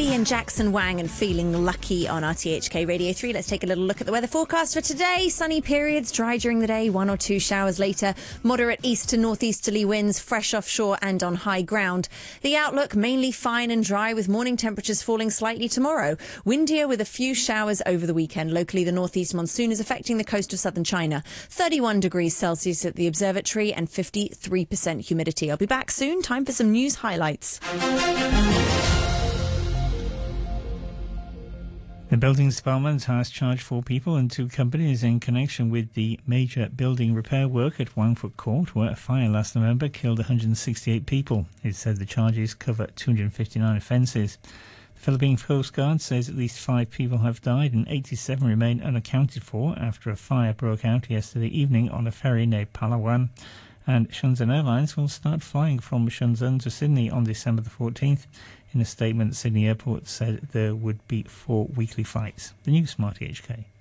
Baby and Jackson Wang and Feeling Lucky on RTHK Radio 3. Let's take a little look at the weather forecast for today. Sunny periods, dry during the day, 1 or 2 showers later. Moderate east to northeasterly winds, fresh offshore and on high ground. The outlook mainly fine and dry with morning temperatures falling slightly tomorrow. Windier with a few showers over the weekend. Locally, the northeast monsoon is affecting the coast of southern China. 31 degrees Celsius at the observatory and 53% humidity. I'll be back soon. Time for some news highlights. The Buildings Department has charged 4 people and 2 companies in connection with the major building repair work at Wangford Court, where a fire last November killed 168 people. It said the charges cover 259 offences. The Philippine Coast Guard says at least 5 people have died and 87 remain unaccounted for after a fire broke out yesterday evening on a ferry near Palawan. And Shenzhen Airlines will start flying from Shenzhen to Sydney on December the 14th. In a statement, Sydney Airport said there would be 4 weekly flights. The news from RTHK.